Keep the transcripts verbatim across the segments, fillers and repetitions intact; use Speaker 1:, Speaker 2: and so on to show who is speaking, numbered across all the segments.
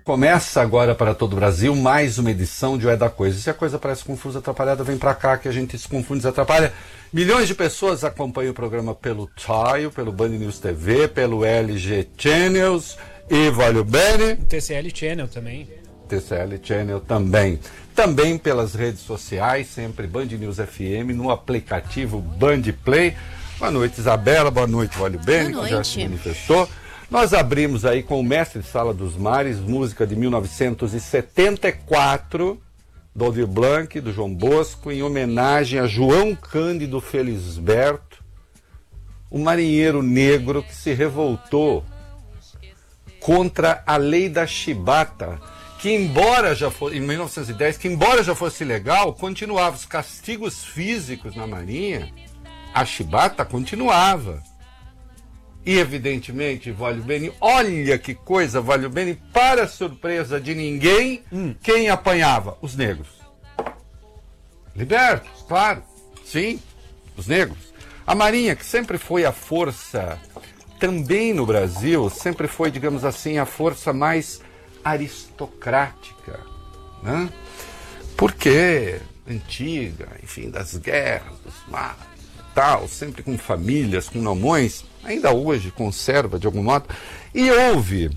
Speaker 1: Começa agora para todo o Brasil mais uma edição de O É da Coisa. Se a coisa parece confusa, atrapalhada, vem para cá que a gente se confunde, se atrapalha. Milhões de pessoas acompanham o programa pelo Tile, pelo Band News T V, pelo L G Channels e Valeu Bene.
Speaker 2: T C L Channel também.
Speaker 1: T C L Channel também. Também pelas redes sociais, sempre Band News F M, no aplicativo Band Play. Boa noite, Isabela. Boa noite, Valeu Bene, que já se manifestou. Nós abrimos aí com o Mestre de Sala dos Mares, música de mil novecentos e setenta e quatro, do Aldir Blanc, do João Bosco, em homenagem a João Cândido Felisberto, um marinheiro negro que se revoltou contra a lei da chibata, que embora já fosse, em mil novecentos e dez, que embora já fosse legal, continuava os castigos físicos na marinha, a chibata continuava. E, evidentemente, Valeu Bene, olha que coisa, Valeu Bene, para surpresa de ninguém, hum. quem apanhava? Os negros. Libertos, claro, sim, os negros. A Marinha, que sempre foi a força, também no Brasil, sempre foi, digamos assim, a força mais aristocrática, né? Porque, antiga, enfim, das guerras, dos mares, tal, sempre com famílias, com nomões, ainda hoje conserva de algum modo, e houve,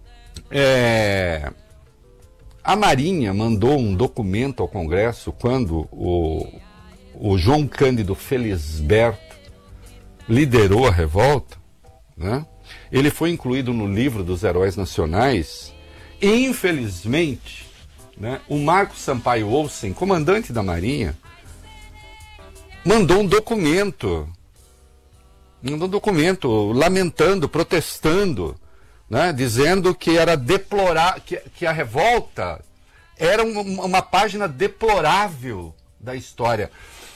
Speaker 1: é, a Marinha mandou um documento ao Congresso quando o, o João Cândido Felisberto liderou a revolta, né? Ele foi incluído no livro dos heróis nacionais, e infelizmente, né, o Marcos Sampaio Olsen, comandante da Marinha, mandou um documento, mandou um documento lamentando, protestando, né, dizendo que era deplorável, que, que a revolta era uma, uma página deplorável da história.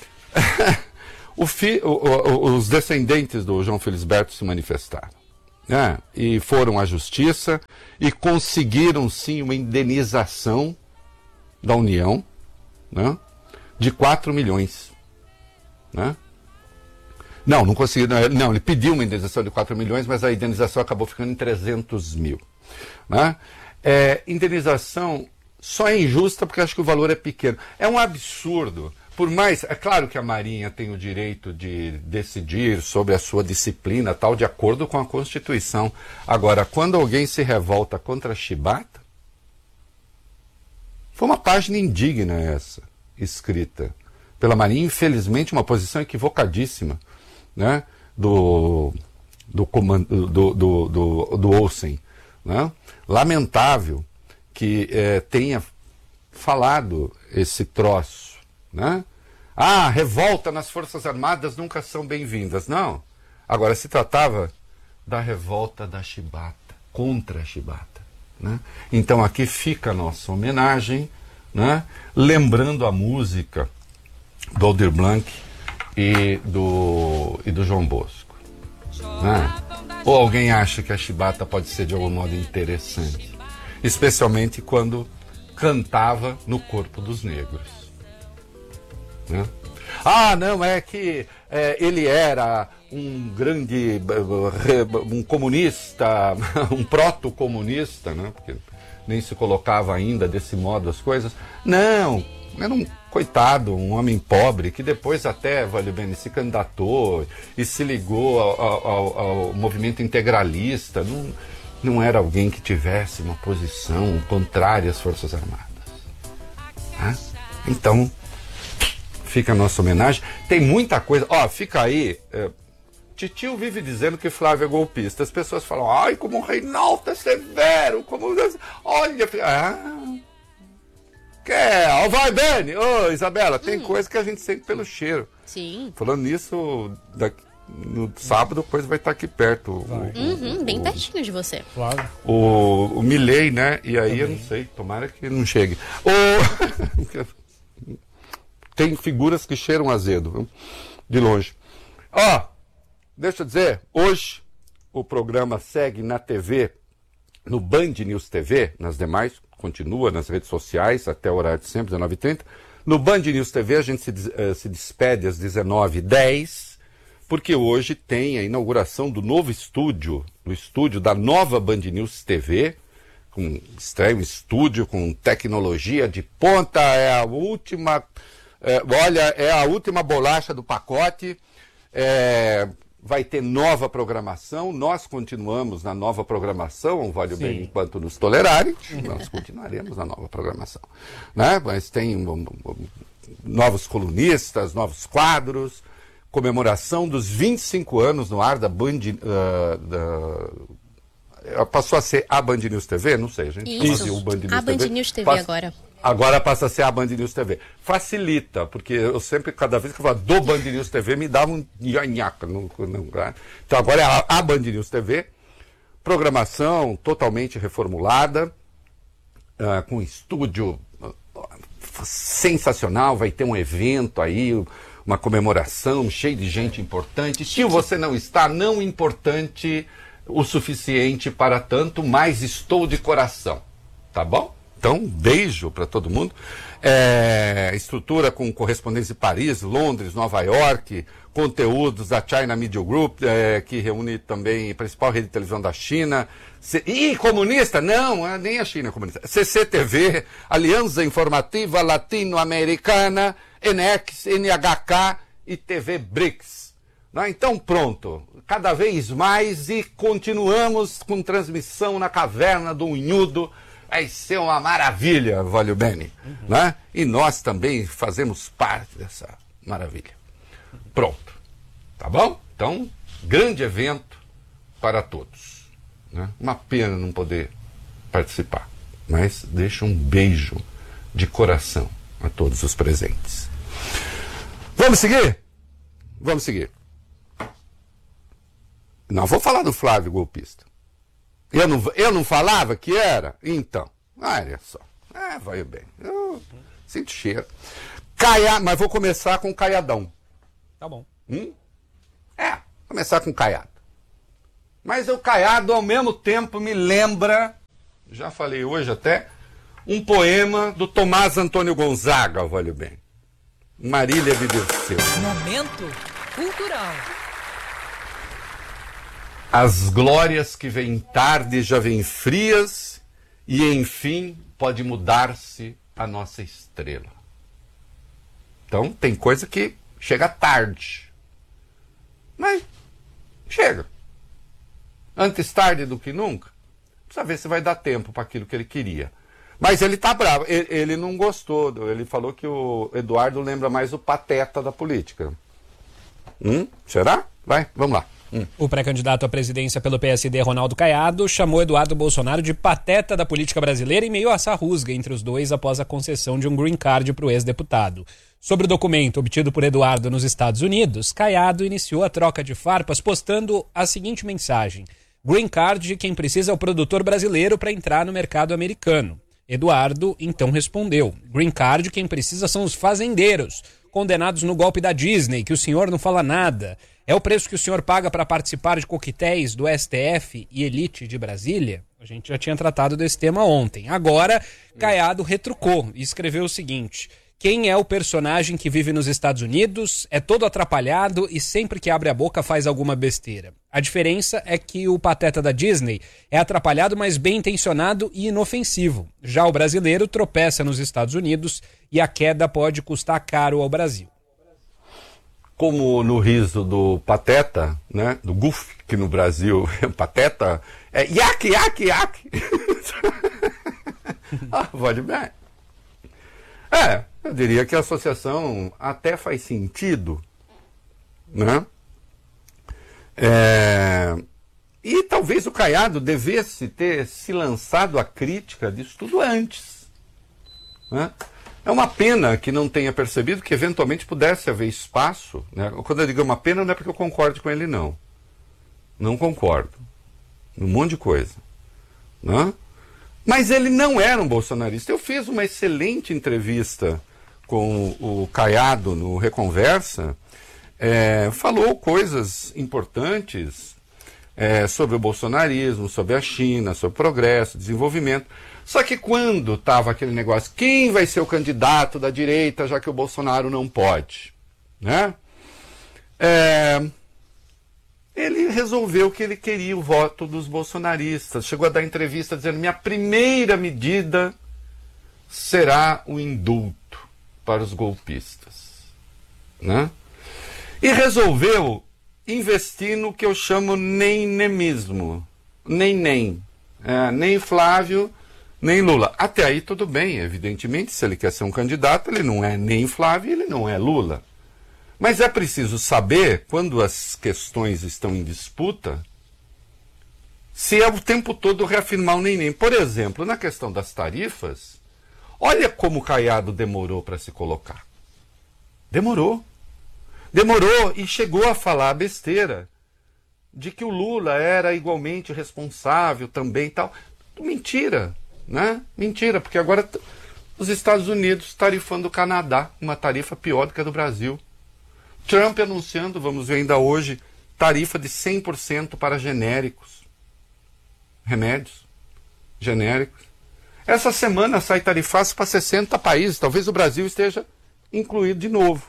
Speaker 1: o fi, o, o, os descendentes do João Felisberto se manifestaram, né, e foram à justiça e conseguiram sim uma indenização da União, né, de quatro milhões. Né? Não, não conseguiu. Não, ele pediu uma indenização de quatro milhões, mas a indenização acabou ficando em trezentos mil. Né? É, indenização só é injusta porque acho que o valor é pequeno. É um absurdo. Por mais, é claro que a Marinha tem o direito de decidir sobre a sua disciplina, tal, de acordo com a Constituição. Agora, quando alguém se revolta contra a chibata, foi uma página indigna essa, escrita pela Marinha, infelizmente uma posição equivocadíssima, né, do, do, comando, do, do, do, do Olsen. Né? Lamentável que é, tenha falado esse troço. Né? Ah, revolta nas Forças Armadas nunca são bem-vindas. Não. Agora, se tratava da revolta da chibata, contra a chibata. Né? Então aqui fica a nossa homenagem, né, lembrando a música do Aldir Blanc e do, e do João Bosco. Né? Ou alguém acha que a chibata pode ser de algum modo interessante, especialmente quando cantava no corpo dos negros. Né? Ah, não, é que é, ele era um grande, um comunista, um proto-comunista, né? Porque nem se colocava ainda desse modo as coisas. Não, era um coitado, um homem pobre, que depois até, Valeu Bene, se candidatou e se ligou ao, ao, ao movimento integralista. Não, não era alguém que tivesse uma posição contrária às Forças Armadas. Né? Então, fica a nossa homenagem. Tem muita coisa. Ó, fica aí. É, Titio vive dizendo que Flávio é golpista. As pessoas falam, ai, como o Reinaldo é severo, como... Olha, ah... Quer, vai, Bene! Ô, oh, Isabela, tem hum. coisa que a gente sente pelo cheiro.
Speaker 3: Sim.
Speaker 1: Falando nisso, daqui, no sábado, coisa vai estar aqui perto. O,
Speaker 3: uhum,
Speaker 1: o,
Speaker 3: bem
Speaker 1: o,
Speaker 3: pertinho de você.
Speaker 2: Claro.
Speaker 1: O, o Milley, né? E aí, também. Eu não sei, tomara que não chegue. O... Tem figuras que cheiram azedo, viu? De longe. Ó, oh, deixa eu dizer, hoje o programa segue na T V, no Band News T V, nas demais, continua nas redes sociais até o horário de sempre, dezenove e trinta. No Band News T V a gente se, uh, se despede às dezenove e dez, porque hoje tem a inauguração do novo estúdio, do estúdio da nova Band News T V, com estreia, um estúdio com tecnologia de ponta, é a última, é, olha, é a última bolacha do pacote, é, vai ter nova programação, nós continuamos na nova programação, vale bem enquanto nos tolerarem, nós continuaremos na nova programação, né? Mas tem um, um, novos colunistas, novos quadros, comemoração dos vinte e cinco anos no ar da Band... Uh, da, passou a ser a Band News T V? Não sei, a gente
Speaker 2: Isso,
Speaker 1: o Band News
Speaker 2: a Band
Speaker 1: T V.
Speaker 2: News T V
Speaker 1: Passa,
Speaker 2: agora.
Speaker 1: Agora passa a ser a Band News T V. Facilita, porque eu sempre, cada vez que eu falo do Band News T V, me dava um nhanhaca. Então agora é a, a Band News T V, programação totalmente reformulada, uh, com estúdio uh, sensacional, vai ter um evento aí, uma comemoração, cheio de gente importante. Se você não está, não importante o suficiente para tanto, mas estou de coração, tá bom? Então, um beijo para todo mundo. É, estrutura com correspondência de Paris, Londres, Nova York, conteúdos da China Media Group, é, que reúne também a principal rede de televisão da China. C... Ih, comunista? Não, nem a China é comunista. C C T V, Aliança Informativa Latino-Americana, N X, N H K e T V BRICS. Então pronto, cada vez mais e continuamos com transmissão na caverna do Unhudo, vai ser uma maravilha, Valeu Bene, uhum. Né? E nós também fazemos parte dessa maravilha. Pronto, tá bom? Então, grande evento para todos, né? Uma pena não poder participar, mas deixo um beijo de coração a todos os presentes. Vamos seguir? Vamos seguir. Não vou falar do Flávio golpista. Eu não, eu não falava que era? Então, olha só. É, vai bem. Eu sinto cheiro. Caia, mas vou começar com o Caiadão.
Speaker 3: Tá bom.
Speaker 1: Hum? É, começar com o Caiado. Mas o Caiado, ao mesmo tempo, me lembra, já falei hoje até, um poema do Tomás Antônio Gonzaga, valeu bem. Marília de Dirceu.
Speaker 4: Momento cultural.
Speaker 1: As glórias que vêm tarde já vêm frias, e enfim pode mudar-se a nossa estrela. Então tem coisa que chega tarde, mas chega. Antes tarde do que nunca. Precisa ver se vai dar tempo para aquilo que ele queria. Mas ele tá bravo, ele, ele não gostou, ele falou que o Eduardo lembra mais o Pateta da política. Hum? Será? Vai, vamos lá. Hum.
Speaker 3: O pré-candidato à presidência pelo P S D, Ronaldo Caiado, chamou Eduardo Bolsonaro de pateta da política brasileira em meio a essa rusga entre os dois após a concessão de um green card para o ex-deputado. Sobre o documento obtido por Eduardo nos Estados Unidos, Caiado iniciou a troca de farpas postando a seguinte mensagem: green card de quem precisa é o produtor brasileiro para entrar no mercado americano. Eduardo então respondeu: green card de quem precisa são os fazendeiros, condenados no golpe da Disney, que o senhor não fala nada. É o preço que o senhor paga para participar de coquetéis do S T F e elite de Brasília? A gente já tinha tratado desse tema ontem. Agora, Caiado retrucou e escreveu o seguinte: quem é o personagem que vive nos Estados Unidos, é todo atrapalhado e sempre que abre a boca faz alguma besteira. A diferença é que o pateta da Disney é atrapalhado, mas bem intencionado e inofensivo. Já o brasileiro tropeça nos Estados Unidos e a queda pode custar caro ao Brasil.
Speaker 1: Como no riso do Pateta, né, do Goofy, que no Brasil é Pateta, é iac, iac, iac. Ah, pode bem. É, eu diria que a associação até faz sentido, né? É, e talvez o Caiado devesse ter se lançado à crítica disso tudo antes, né? É uma pena que não tenha percebido que eventualmente pudesse haver espaço, né? Quando eu digo uma pena, não é porque eu concordo com ele, não. Não concordo. Um monte de coisa, né? Mas ele não era um bolsonarista. Eu fiz uma excelente entrevista com o Caiado no Reconversa. É, falou coisas importantes é, sobre o bolsonarismo, sobre a China, sobre progresso, desenvolvimento. Só que quando estava aquele negócio, quem vai ser o candidato da direita, já que o Bolsonaro não pode, né? É, ele resolveu que ele queria o voto dos bolsonaristas. Chegou a dar entrevista dizendo: minha primeira medida será o indulto para os golpistas. Né? E resolveu investir no que eu chamo nem-nemismo. Nem-nem. É, nem Flávio, nem Lula. Até aí tudo bem, evidentemente, se ele quer ser um candidato, ele não é nem Flávio, ele não é Lula. Mas é preciso saber, quando as questões estão em disputa, se é o tempo todo reafirmar o nem-nem. Por exemplo, na questão das tarifas, olha como o Caiado demorou para se colocar. Demorou. Demorou e chegou a falar besteira de que o Lula era igualmente responsável também e tal. Mentira, né? Mentira, porque agora os Estados Unidos tarifando o Canadá, uma tarifa pior do que a do Brasil. Trump anunciando, vamos ver ainda hoje, tarifa de cem por cento para genéricos. Remédios genéricos. Essa semana sai tarifaço para sessenta países, talvez o Brasil esteja incluído de novo.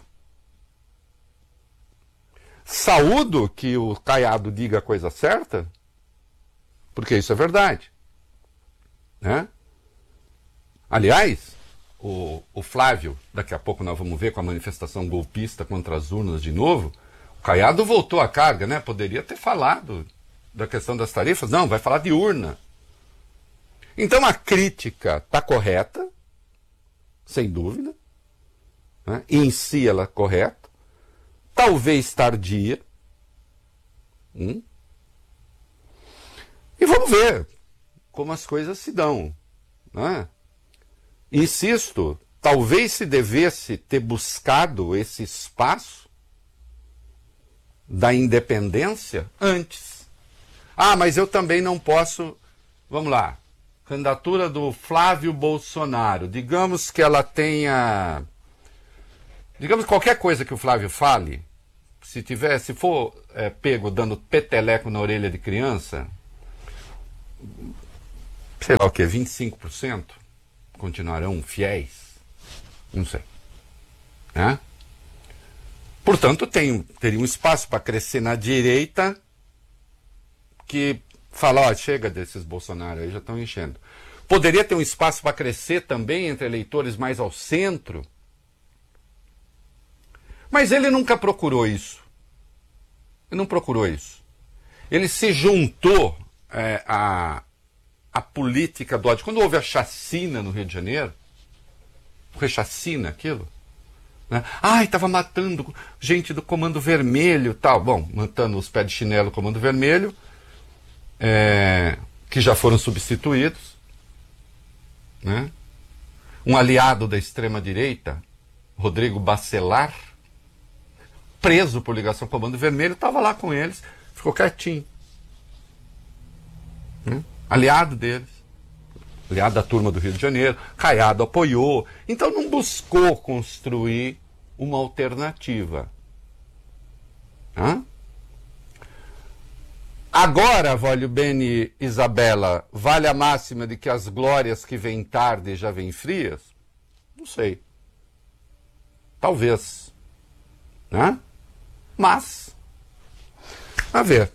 Speaker 1: Saúdo que o Caiado diga a coisa certa, porque isso é verdade. Né? Aliás, o, o Flávio, daqui a pouco nós vamos ver com a manifestação golpista contra as urnas de novo, o Caiado voltou à carga, né? Poderia ter falado da questão das tarifas, não, vai falar de urna. Então a crítica está correta, sem dúvida, né? E em si ela é correta, talvez tardia. Hum? E vamos ver como as coisas se dão. Né? Insisto, talvez se devesse ter buscado esse espaço da independência antes. Ah, mas eu também não posso... Vamos lá. Candidatura do Flávio Bolsonaro. Digamos que ela tenha... Digamos qualquer coisa que o Flávio fale, se tiver, se for é, pego dando peteleco na orelha de criança, sei lá o que, vinte e cinco por cento continuarão fiéis? Não sei. Né? Portanto, tem, teria um espaço para crescer na direita que fala, ó, chega desses Bolsonaro aí, já estão enchendo. Poderia ter um espaço para crescer também entre eleitores mais ao centro, mas ele nunca procurou isso. Ele não procurou isso. Ele se juntou é, à, à política do ódio. Quando houve a chacina no Rio de Janeiro, foi chacina aquilo? Né? Ai, estava matando gente do Comando Vermelho tal. Bom, matando os pés de chinelo do Comando Vermelho, é, que já foram substituídos. Né? Um aliado da extrema-direita, Rodrigo Bacelar, preso por ligação com o Comando Vermelho, estava lá com eles, ficou quietinho. Né? Aliado deles. Aliado da turma do Rio de Janeiro. Caiado apoiou. Então não buscou construir uma alternativa. Hã? Agora, Vólio Bene Isabela, vale a máxima de que as glórias que vêm tarde já vêm frias? Não sei. Talvez. Né? Mas, a ver.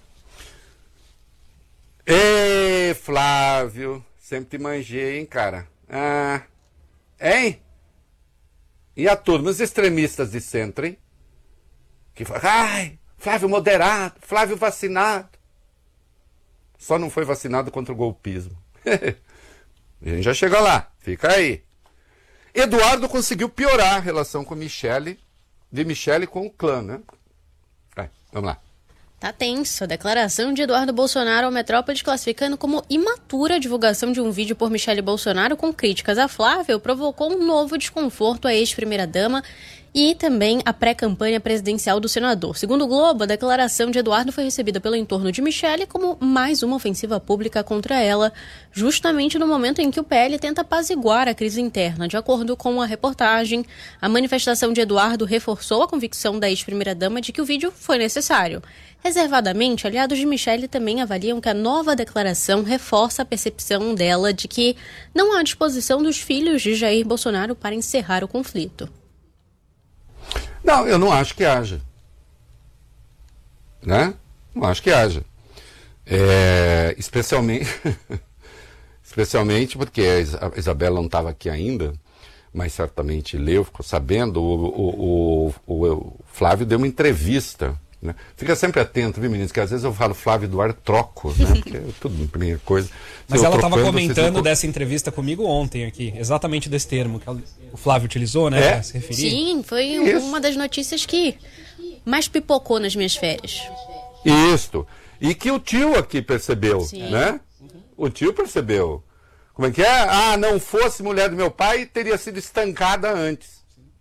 Speaker 1: Ê, Flávio, sempre te manjei, hein, cara? Ah, hein? E a turma, os extremistas de centro, hein? Que falam, ai, Flávio moderado, Flávio vacinado. Só não foi vacinado contra o golpismo. A gente já chega lá, fica aí. Eduardo conseguiu piorar a relação com Michele, de Michele com o clã, né? Vai, vamos lá.
Speaker 2: Tá tenso. A declaração de Eduardo Bolsonaro ao Metrópole classificando como imatura a divulgação de um vídeo por Michele Bolsonaro com críticas a Flávio provocou um novo desconforto à ex-primeira-dama e também a pré-campanha presidencial do senador. Segundo o Globo, a declaração de Eduardo foi recebida pelo entorno de Michele como mais uma ofensiva pública contra ela, justamente no momento em que o P L tenta apaziguar a crise interna. De acordo com a reportagem, a manifestação de Eduardo reforçou a convicção da ex-primeira-dama de que o vídeo foi necessário. Reservadamente, aliados de Michele também avaliam que a nova declaração reforça a percepção dela de que não há disposição dos filhos de Jair Bolsonaro para encerrar o conflito.
Speaker 1: Não, eu não acho que haja. Né? Não acho que haja. É, especialmente, especialmente porque a Isabela não estava aqui ainda, mas certamente leu, ficou sabendo, o, o, o, o Flávio deu uma entrevista. Né? Fica sempre atento, viu, meninos? Que às vezes eu falo Flávio Eduardo, troco, né? Porque é tudo a primeira coisa.
Speaker 3: Mas
Speaker 1: eu
Speaker 3: ela estava
Speaker 1: trocando,
Speaker 3: comentando
Speaker 1: vocês...
Speaker 3: dessa entrevista comigo ontem aqui, exatamente desse termo que o Flávio utilizou, né?
Speaker 1: É?
Speaker 3: Pra se referir.
Speaker 2: Sim, foi
Speaker 1: Isso.
Speaker 2: uma das notícias que mais pipocou nas minhas férias.
Speaker 1: Isso. E que o tio aqui percebeu,
Speaker 2: Sim.
Speaker 1: né? O tio percebeu. Como é que é? Ah, não fosse mulher do meu pai, teria sido estancada antes.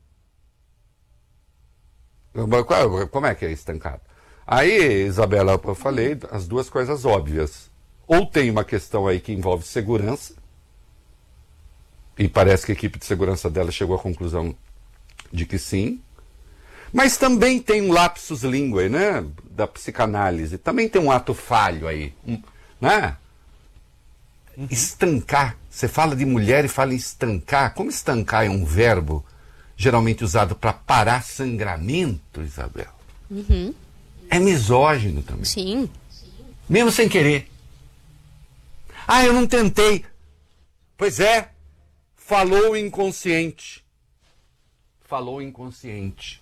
Speaker 1: Como é que é estancada? Aí, Isabela, eu falei as duas coisas óbvias. Ou tem uma questão aí que envolve segurança, e parece que a equipe de segurança dela chegou à conclusão de que sim. Mas também tem um lapsus linguae, né? Da psicanálise. Também tem um ato falho aí, né? Uhum. Estancar. Você fala de mulher e fala em estancar. Como estancar é um verbo geralmente usado para parar sangramento, Isabel?
Speaker 2: Uhum.
Speaker 1: É misógino também.
Speaker 2: Sim.
Speaker 1: Mesmo sem querer. Ah, eu não tentei. Pois é. Falou inconsciente. Falou inconsciente.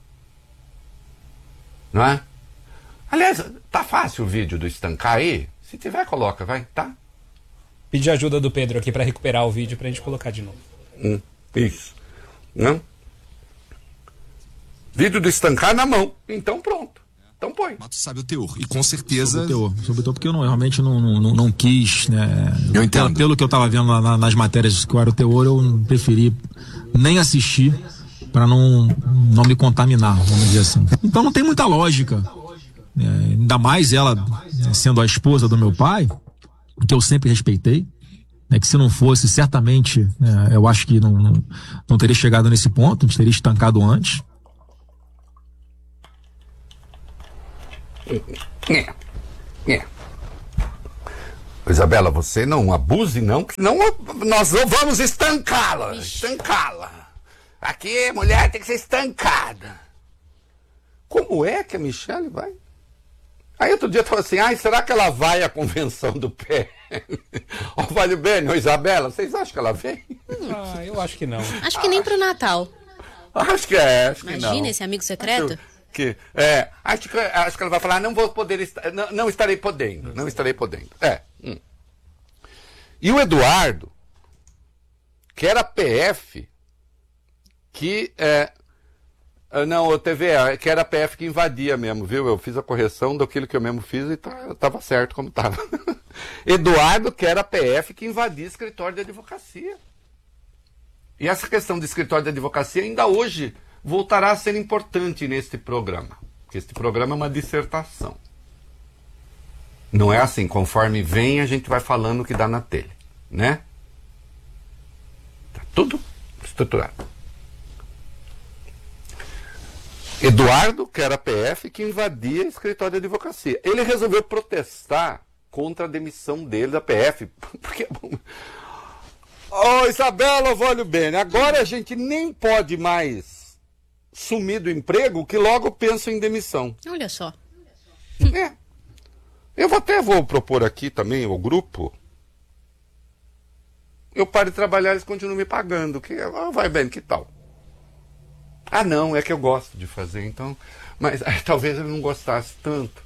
Speaker 1: Não é? Aliás, tá fácil o vídeo do estancar aí? Se tiver, coloca, vai, tá?
Speaker 3: Pedir ajuda do Pedro aqui para recuperar o vídeo pra gente colocar de novo.
Speaker 1: Hum, isso. Não? Vídeo do estancar na mão. Então pronto. Então põe.
Speaker 5: Mas tu sabe o teor. E com certeza...
Speaker 6: Sobre o teor, sobre o teor porque eu, não, eu realmente não, não, não quis, né?
Speaker 5: Eu entendo.
Speaker 6: Pelo, pelo que eu estava vendo na, na, nas matérias que era o teor, eu preferi nem assistir para não, não me contaminar, vamos dizer assim. Então não tem muita lógica. É, ainda mais ela, né, sendo a esposa do meu pai, que eu sempre respeitei, né, que se não fosse, certamente, né, eu acho que não, não, não teria chegado nesse ponto, a gente teria estancado antes.
Speaker 1: É. É. Isabela, você não abuse, não, senão nós não vamos estancá-la. Estancá-la. Aqui a mulher tem que ser estancada. Como é que a Michelle vai? Aí outro dia eu estava assim, ai, será que ela vai à convenção do P L? Ó, Vale bem, ô Isabela, vocês acham que ela vem?
Speaker 3: Ah, eu acho que não.
Speaker 2: Acho que nem pro Natal.
Speaker 1: Acho que é, acho que não.
Speaker 2: Imagina esse amigo secreto.
Speaker 1: Acho que, é, acho que, acho que ela vai falar, não vou poder, estar, não, não estarei podendo, não estarei podendo. É. Hum. E o Eduardo, que era P F, que é, não, o T V E, que era P F que invadia mesmo, viu? Eu fiz a correção daquilo que eu mesmo fiz e tá, tava certo como tava. Eduardo, que era P F que invadia escritório de advocacia. E essa questão de escritório de advocacia ainda hoje voltará a ser importante neste programa. Porque este programa é uma dissertação. Não é assim, conforme vem a gente vai falando o que dá na telha, né? Tá tudo estruturado. Eduardo, que era P F, que invadia escritório de advocacia. Ele resolveu protestar contra a demissão dele da P F. Porque... Ô, oh, Isabela, olha bem, agora a gente nem pode mais sumir do emprego que logo pensa em demissão.
Speaker 2: Olha só.
Speaker 1: É. Eu vou até vou propor aqui também o grupo. Eu paro de trabalhar, eles continuam me pagando. Que, oh, vai bem, que tal? Ah, não, é que eu gosto de fazer, então... Mas ah, talvez ele não gostasse tanto.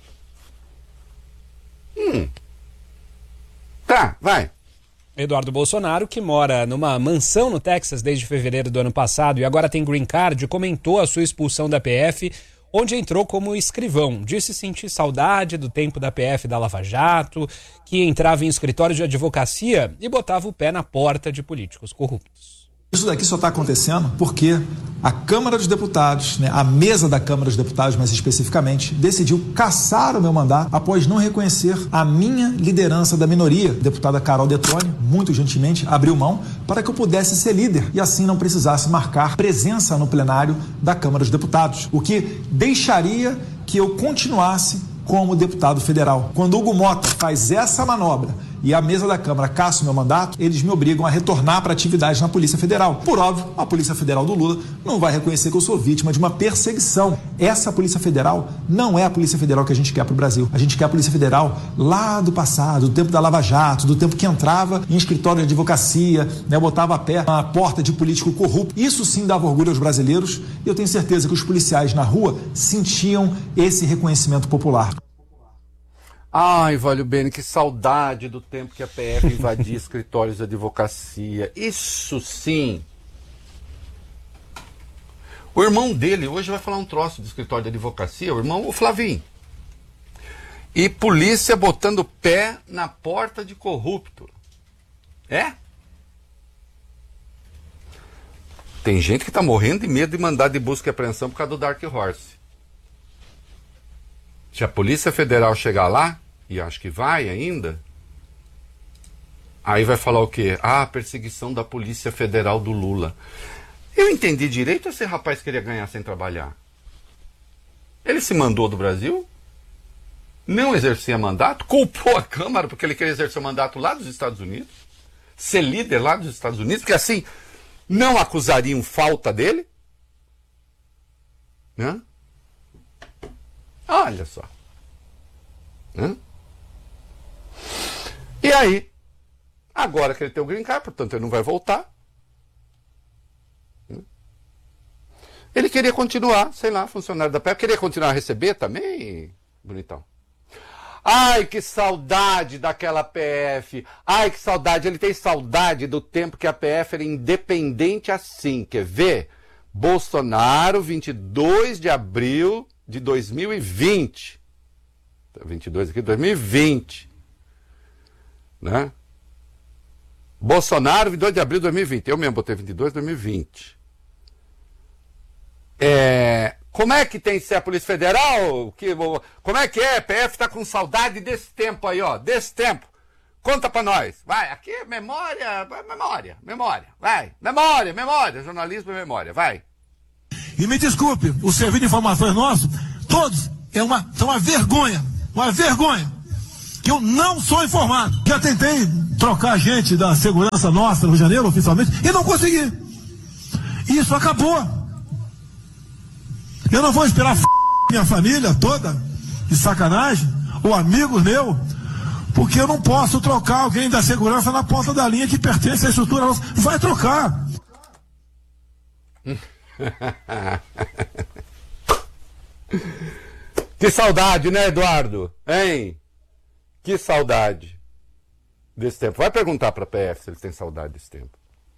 Speaker 1: Hum. Tá, vai.
Speaker 3: Eduardo Bolsonaro, que mora numa mansão no Texas desde fevereiro do ano passado e agora tem green card, comentou a sua expulsão da P F, onde entrou como escrivão. Disse sentir saudade do tempo da P F da Lava Jato, que entrava em escritório de advocacia e botava o pé na porta de políticos corruptos.
Speaker 7: Isso daqui só está acontecendo porque a Câmara dos Deputados, né, a mesa da Câmara dos Deputados, mais especificamente, decidiu cassar o meu mandato após não reconhecer a minha liderança da minoria. A deputada Carol Detrone, muito gentilmente, abriu mão para que eu pudesse ser líder e assim não precisasse marcar presença no plenário da Câmara dos Deputados, o que deixaria que eu continuasse como deputado federal. Quando Hugo Mota faz essa manobra e a mesa da Câmara caça o meu mandato, eles me obrigam a retornar para atividades na Polícia Federal. Por óbvio, a Polícia Federal do Lula não vai reconhecer que eu sou vítima de uma perseguição. Essa Polícia Federal não é a Polícia Federal que a gente quer para o Brasil. A gente quer a Polícia Federal lá do passado, do tempo da Lava Jato, do tempo que entrava em escritório de advocacia, né, botava a pé na porta de político corrupto. Isso sim dava orgulho aos brasileiros e eu tenho certeza que os policiais na rua sentiam esse reconhecimento popular.
Speaker 1: Ai, Valho Bene, que saudade do tempo que a P F invadia escritórios de advocacia. Isso sim. O irmão dele hoje vai falar um troço do escritório de advocacia, o irmão, o Flavinho. E polícia botando o pé na porta de corrupto. É? Tem gente que tá morrendo de medo de mandar de busca e apreensão por causa do Dark Horse. Se a Polícia Federal chegar lá, e acho que vai ainda, aí vai falar o quê? Ah, a perseguição da Polícia Federal do Lula. Eu entendi direito, esse rapaz queria ganhar sem trabalhar. Ele se mandou do Brasil, não exercia mandato, culpou a Câmara porque ele queria exercer o mandato lá dos Estados Unidos, ser líder lá dos Estados Unidos, porque assim não acusariam falta dele. Né? Olha só. Né? E aí, agora que ele tem o green card, portanto ele não vai voltar. Ele queria continuar, sei lá, funcionário da P F, queria continuar a receber também, bonitão. Ai, que saudade daquela P F. Ai, que saudade. Ele tem saudade do tempo que a P F era independente assim. Quer ver? Bolsonaro, vinte e dois de abril de dois mil e vinte. vinte e dois aqui, dois mil e vinte. Né? Bolsonaro, vinte e dois de abril de dois mil e vinte. Eu mesmo botei vinte e dois de dois mil e vinte. É, como é que tem que ser a Polícia Federal? Que, como é que é? A P F tá com saudade desse tempo aí, ó. Desse tempo. Conta pra nós. Vai, aqui é memória, memória, memória. Vai, memória, memória. Jornalismo e memória, vai.
Speaker 5: E me desculpe, o serviço de informações nosso, todos, é uma, são uma vergonha. Uma vergonha. Que eu não sou informado. Já tentei trocar gente da segurança nossa no Rio de Janeiro, oficialmente, e não consegui. Isso acabou. Eu não vou esperar f... minha família toda, de sacanagem, ou amigos meus, porque eu não posso trocar alguém da segurança na ponta da linha que pertence à estrutura nossa. Vai trocar.
Speaker 1: Que saudade, né, Eduardo? Hein? Que saudade desse tempo. Vai perguntar para a P F se eles têm saudade desse tempo.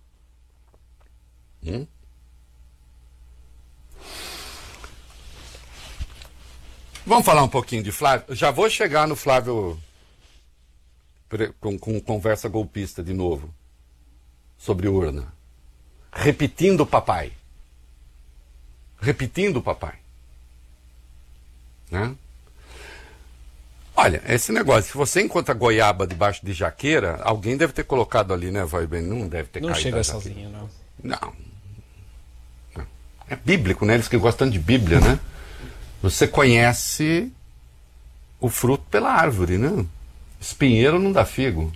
Speaker 1: Hum? Vamos falar um pouquinho de Flávio? Já vou chegar no Flávio com, com conversa golpista de novo. Sobre urna. Repetindo o papai. Repetindo o papai. Né? Olha, esse negócio, se você encontra goiaba debaixo de jaqueira, alguém deve ter colocado ali, né, vai bem, não deve ter
Speaker 3: não
Speaker 1: caído.
Speaker 3: Não chega sozinho, não.
Speaker 1: Não. Não. É bíblico, né? Eles que gostam de Bíblia, né? Você conhece o fruto pela árvore, né? Espinheiro não dá figo.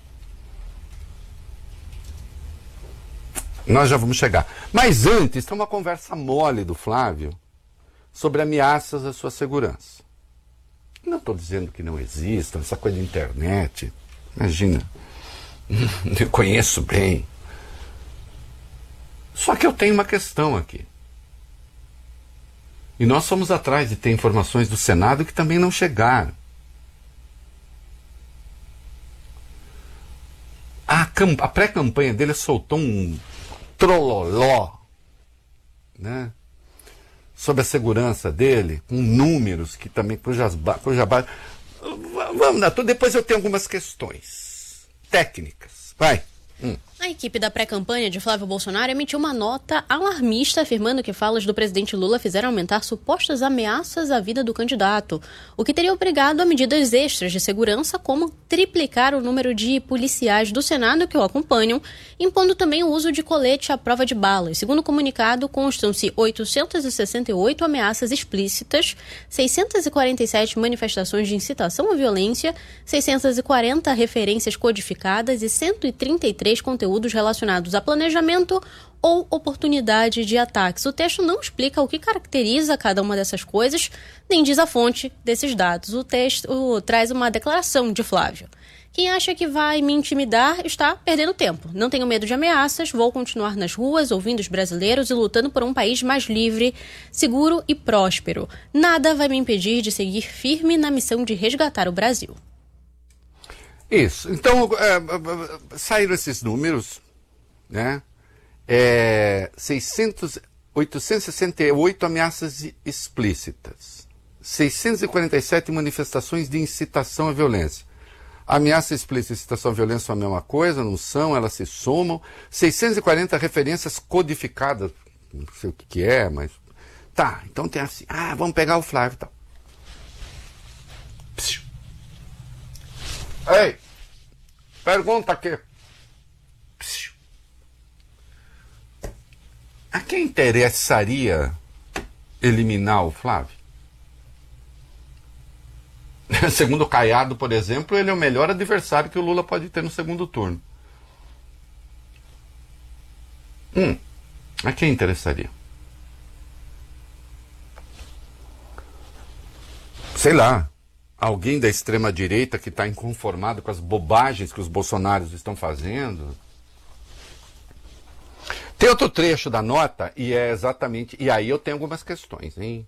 Speaker 1: Nós já vamos chegar. Mas antes, tem uma conversa mole do Flávio sobre ameaças à sua segurança. Não estou dizendo que não existam, essa coisa de internet. Imagina, eu conheço bem. Só que eu tenho uma questão aqui. E nós fomos atrás de ter informações do Senado que também não chegaram. A, a pré-campanha dele soltou um trololó, né? Sobre a segurança dele, com números que também, cujas, cuja base... Vamos lá, depois eu tenho algumas questões técnicas. Vai. Hum.
Speaker 2: A equipe da pré-campanha de Flávio Bolsonaro emitiu uma nota alarmista afirmando que falas do presidente Lula fizeram aumentar supostas ameaças à vida do candidato, o que teria obrigado a medidas extras de segurança, como triplicar o número de policiais do Senado que o acompanham, impondo também o uso de colete à prova de balas. Segundo o comunicado, constam-se oitocentas e sessenta e oito ameaças explícitas, seiscentas e quarenta e sete manifestações de incitação à violência, seiscentas e quarenta referências codificadas e cento e trinta e três conteúdos relacionados a planejamento ou oportunidade de ataques. O texto não explica o que caracteriza cada uma dessas coisas, nem diz a fonte desses dados. O texto traz uma declaração de Flávio. Quem acha que vai me intimidar está perdendo tempo. Não tenho medo de ameaças, vou continuar nas ruas, ouvindo os brasileiros e lutando por um país mais livre, seguro e próspero. Nada vai me impedir de seguir firme na missão de resgatar o Brasil.
Speaker 1: Isso. Então, é, saíram esses números, né? É, seiscentos, oitocentas e sessenta e oito ameaças explícitas, seiscentas e quarenta e sete manifestações de incitação à violência. Ameaça explícita e incitação à violência são a mesma coisa, não são, elas se somam. seiscentas e quarenta referências codificadas, não sei o que, que é, mas... Tá, então tem assim, ah, vamos pegar o Flávio e tal. Psiu. Ei, pergunta aqui. Psiu. A quem interessaria eliminar o Flávio? Segundo o Caiado, por exemplo, ele é o melhor adversário que o Lula pode ter no segundo turno. Hum, a quem interessaria? Sei lá. Alguém da extrema-direita que está inconformado com as bobagens que os bolsonaros estão fazendo. Tem outro trecho da nota, e é exatamente... E aí eu tenho algumas questões, hein?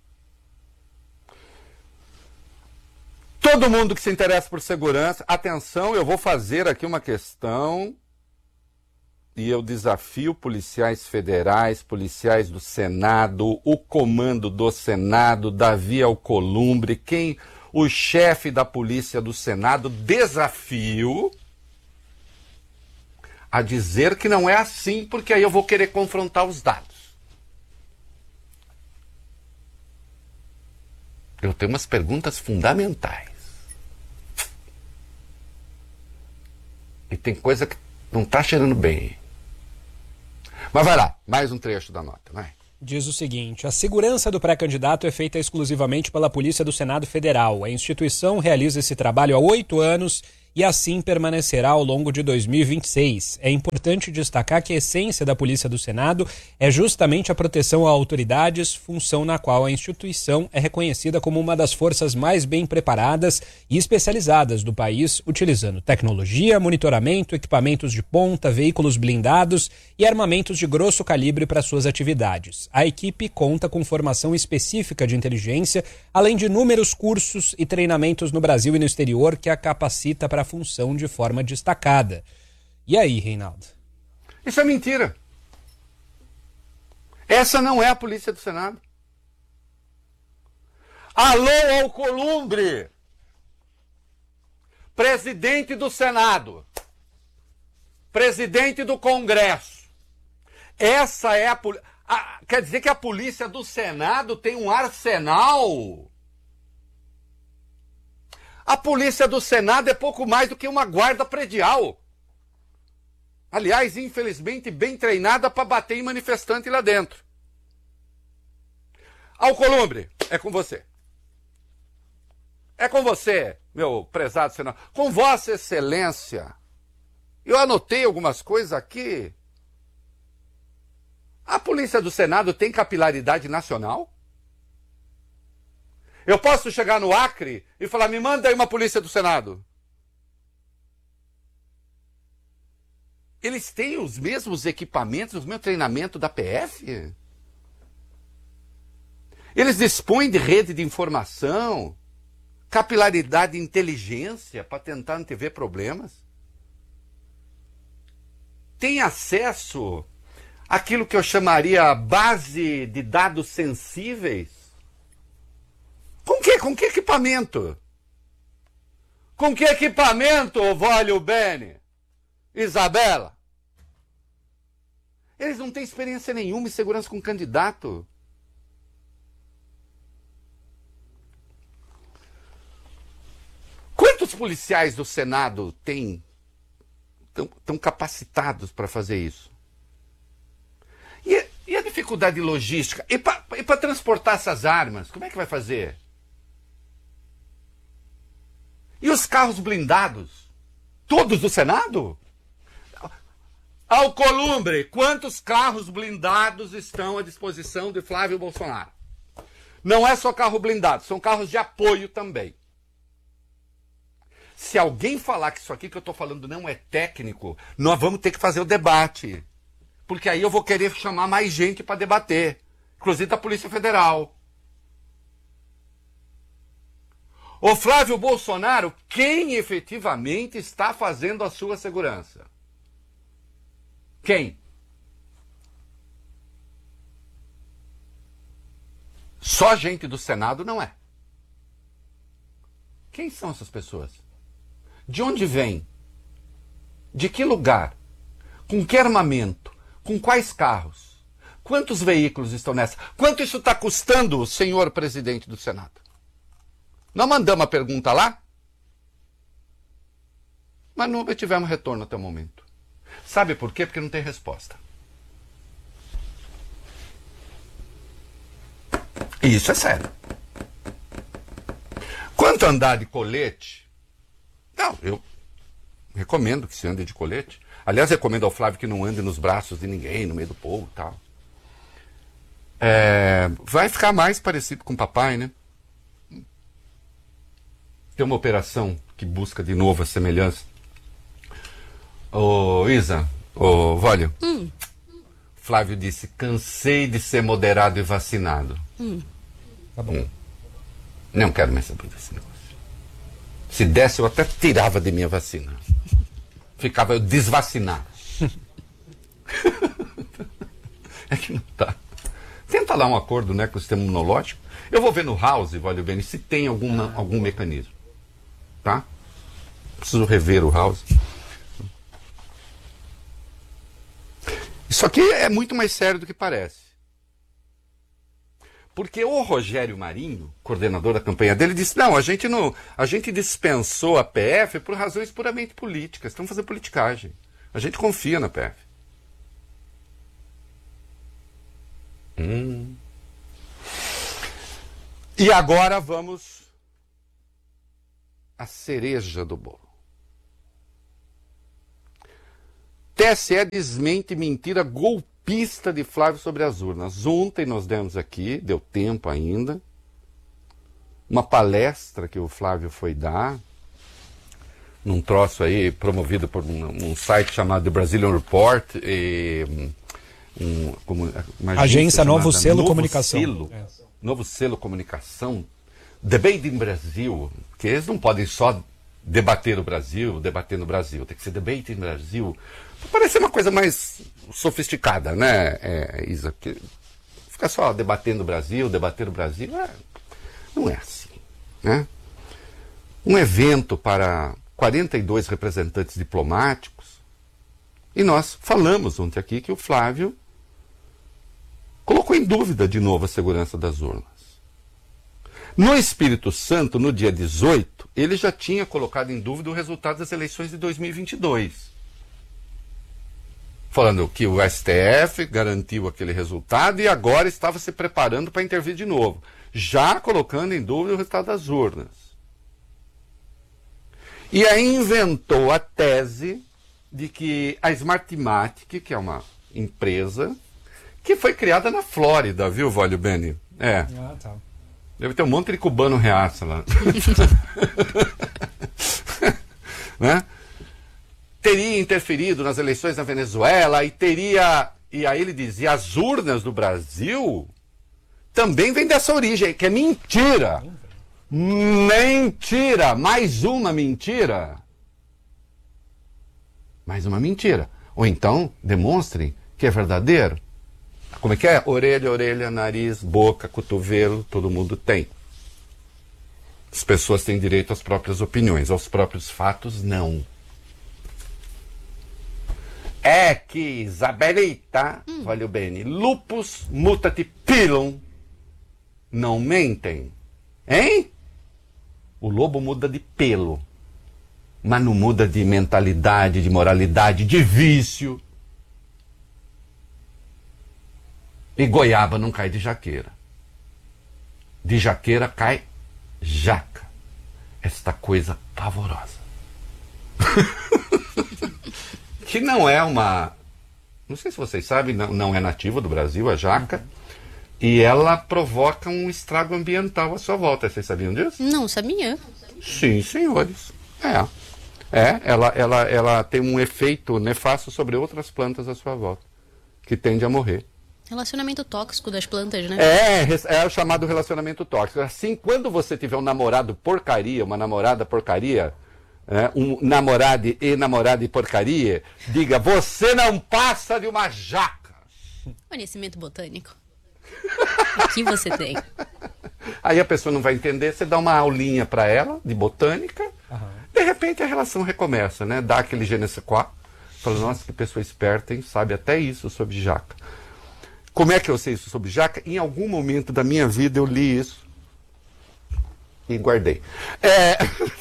Speaker 1: Todo mundo que se interessa por segurança... Atenção, eu vou fazer aqui uma questão... E eu desafio policiais federais, policiais do Senado, o comando do Senado, Davi Alcolumbre, quem... O chefe da polícia do Senado, desafio a dizer que não é assim, porque aí eu vou querer confrontar os dados. Eu tenho umas perguntas fundamentais. E tem coisa que não está cheirando bem. Mas vai lá, mais um trecho da nota, vai.
Speaker 3: Diz o seguinte: a segurança do pré-candidato é feita exclusivamente pela Polícia do Senado Federal. A instituição realiza esse trabalho há oito anos e assim permanecerá ao longo de dois mil e vinte e seis. É importante destacar que a essência da Polícia do Senado é justamente a proteção a autoridades, função na qual a instituição é reconhecida como uma das forças mais bem preparadas e especializadas do país, utilizando tecnologia, monitoramento, equipamentos de ponta, veículos blindados e armamentos de grosso calibre para suas atividades. A equipe conta com formação específica de inteligência, além de inúmeros cursos e treinamentos no Brasil e no exterior que a capacita para a função de forma destacada. E aí, Reinaldo?
Speaker 1: Isso é mentira. Essa não é a Polícia do Senado. Alô, Alcolumbre! Presidente do Senado. Presidente do Congresso. Essa é a polícia. Quer dizer que a Polícia do Senado tem um arsenal? A Polícia do Senado é pouco mais do que uma guarda predial. Aliás, infelizmente, bem treinada para bater em manifestante lá dentro. Alcolumbre, é com você. É com você, meu prezado senador. Com Vossa Excelência. Eu anotei algumas coisas aqui. A Polícia do Senado tem capilaridade nacional? Eu posso chegar no Acre e falar, me manda aí uma Polícia do Senado. Eles têm os mesmos equipamentos, o mesmo treinamento da P F? Eles dispõem de rede de informação, capilaridade e inteligência para tentar antever problemas? Tem acesso àquilo que eu chamaria base de dados sensíveis? Com que? Com que equipamento? Com que equipamento, Vólio Bene? Isabela? Eles não têm experiência nenhuma em segurança com candidato. Quantos policiais do Senado têm, estão capacitados para fazer isso? E, e a dificuldade logística? E para transportar essas armas, como é que vai fazer? E os carros blindados? Todos do Senado? Alcolumbre, quantos carros blindados estão à disposição de Flávio Bolsonaro? Não é só carro blindado, são carros de apoio também. Se alguém falar que isso aqui que eu estou falando não é técnico, nós vamos ter que fazer o debate. Porque aí eu vou querer chamar mais gente para debater, inclusive da Polícia Federal. Ô Flávio Bolsonaro, quem efetivamente está fazendo a sua segurança? Quem? Só gente do Senado não é. Quem são essas pessoas? De onde vêm? De que lugar? Com que armamento? Com quais carros? Quantos veículos estão nessa? Quanto isso está custando, senhor presidente do Senado? Não mandamos a pergunta lá? Mas não obtivemos retorno até o momento. Sabe por quê? Porque não tem resposta. E isso é sério. Quanto a andar de colete, não, eu recomendo que se ande de colete. Aliás, recomendo ao Flávio que não ande nos braços de ninguém, no meio do povo e tal. É, vai ficar mais parecido com o papai, né? Tem uma operação que busca de novo a semelhança. Ô Isa, ô Vólio, hum. Flávio disse, cansei de ser moderado e vacinado. Hum. Tá bom. Hum. Não quero mais saber desse negócio. Se desse, eu até tirava de minha vacina. Ficava eu desvacinado. É que não tá. Tenta lá um acordo, né, com o sistema imunológico. Eu vou ver no House, Vólio Bene, se tem alguma, algum mecanismo. Tá? Preciso rever o House. Isso aqui é muito mais sério do que parece. Porque o Rogério Marinho, coordenador da campanha dele, disse, não, a gente, não, a gente dispensou a P F por razões puramente políticas. Estão fazendo politicagem. A gente confia na P F. Hum. E agora vamos à cereja do bolo. T S E desmente mentira golpista de Flávio sobre as urnas. Ontem nós demos aqui, deu tempo ainda, uma palestra que o Flávio foi dar, num troço aí promovido por um, um site chamado The Brazilian Report, e, um, como, uma agência,
Speaker 3: agência Novo Selo
Speaker 1: Novo
Speaker 3: Comunicação.
Speaker 1: Selo, é. Novo Selo Comunicação, Debate in Brasil, que eles não podem só debater o Brasil, debater no Brasil, tem que ser Debate in Brasil. Parece uma coisa mais sofisticada, né, é, Isa? Que ficar só debatendo o Brasil, debater o Brasil, é, não é assim, né? Um evento para quarenta e dois representantes diplomáticos, e nós falamos ontem aqui que o Flávio colocou em dúvida de novo a segurança das urnas. No Espírito Santo, no dia dezoito, ele já tinha colocado em dúvida o resultado das eleições de dois mil e vinte e dois. Falando que o S T F garantiu aquele resultado e agora estava se preparando para intervir de novo, já colocando em dúvida o resultado das urnas. E aí inventou a tese de que a Smartmatic, que é uma empresa que foi criada na Flórida, viu, Vólio Bene? É. Ah, tá. Deve ter um monte de cubano reaça lá. Né? Teria interferido nas eleições na Venezuela e teria... E aí ele dizia, as urnas do Brasil também vêm dessa origem, que é mentira. Mentira! Mais uma mentira. Mais uma mentira. Ou então, demonstrem que é verdadeiro. Como é que é? Orelha, orelha, nariz, boca, cotovelo, todo mundo tem. As pessoas têm direito às próprias opiniões, aos próprios fatos, não. é que Isabelita, hum. olha o bene, lupus mutat pilum, não mentem, hein? O lobo muda de pelo, mas não muda de mentalidade, de moralidade, de vício. E goiaba não cai de jaqueira. De jaqueira cai jaca. Esta coisa pavorosa. Que não é uma... Não sei se vocês sabem, não, não é nativa do Brasil, a jaca. E ela provoca um estrago ambiental à sua volta. Vocês sabiam disso?
Speaker 2: Não sabia.
Speaker 1: Sim, senhores. É. É, ela, ela, ela tem um efeito nefasto sobre outras plantas à sua volta, que tende a morrer.
Speaker 2: Relacionamento tóxico das plantas, né?
Speaker 1: É, é o chamado relacionamento tóxico. Assim, quando você tiver um namorado porcaria, uma namorada porcaria, é, um namorado e namorada e porcaria, diga, você não passa de uma jaca.
Speaker 2: Conhecimento botânico. Aqui você tem.
Speaker 1: Aí a pessoa não vai entender, você dá uma aulinha para ela, de botânica, uhum. De repente a relação recomeça, né? Dá aquele je ne sais quoi, fala, nossa, que pessoa esperta, hein? Sabe até isso sobre jaca. Como é que eu sei isso sobre jaca? Em algum momento da minha vida eu li isso e guardei. É...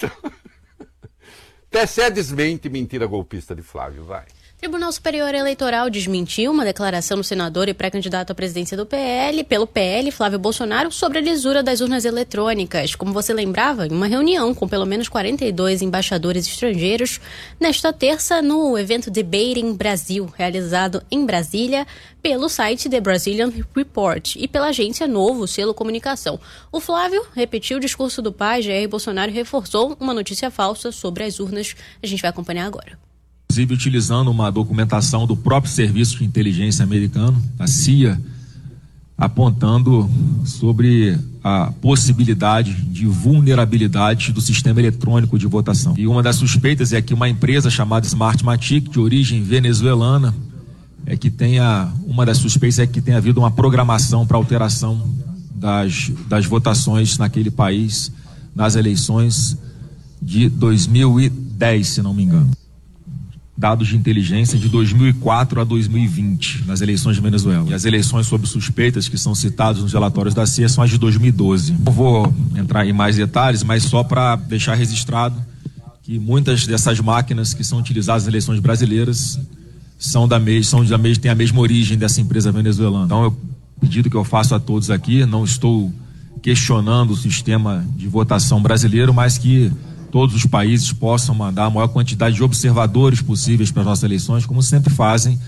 Speaker 1: T S E desmente mentira golpista de Flávio, vai.
Speaker 2: Tribunal Superior Eleitoral desmentiu uma declaração do senador e pré-candidato à presidência do P L, pelo P L, Flávio Bolsonaro, sobre a lisura das urnas eletrônicas. Como você lembrava, em uma reunião com pelo menos quarenta e dois embaixadores estrangeiros, nesta terça, no evento Debating Brasil, realizado em Brasília, pelo site The Brazilian Report e pela agência Novo Selo Comunicação. O Flávio repetiu o discurso do pai, Jair Bolsonaro, e reforçou uma notícia falsa sobre as urnas. A gente vai acompanhar agora.
Speaker 6: Inclusive utilizando uma documentação do próprio Serviço de Inteligência americano, a C I A, apontando sobre a possibilidade de vulnerabilidade do sistema eletrônico de votação. E uma das suspeitas é que uma empresa chamada Smartmatic, de origem venezuelana, é que tenha, uma das suspeitas é que tenha havido uma programação para alteração das, das votações naquele país, nas eleições de dois mil e dez, se não me engano. Dados de inteligência de dois mil e quatro a dois mil e vinte, nas eleições de Venezuela. E as eleições sob suspeitas que são citadas nos relatórios da C I A são as de dois mil e doze. Não vou entrar em mais detalhes, mas só para deixar registrado que muitas dessas máquinas que são utilizadas nas eleições brasileiras são da mesma, são da mesma, têm a mesma origem dessa empresa venezuelana. Então, o pedido que eu faço a todos aqui, não estou questionando o sistema de votação brasileiro, mas que todos os países possam mandar a maior quantidade de observadores possíveis para as nossas eleições, como sempre fazem